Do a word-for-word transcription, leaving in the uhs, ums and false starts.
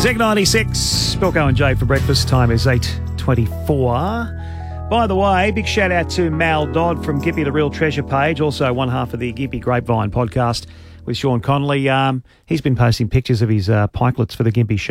Zig ninety-six, Bilko and Jay for breakfast. Time is eight twenty-four. By the way, big shout out to Mal Dodd from Gippy the Real Treasure page, also one half of the Gippy Grapevine podcast with Sean Connolly. Um, he's been posting pictures of his uh, pikelets for the Gimpy show.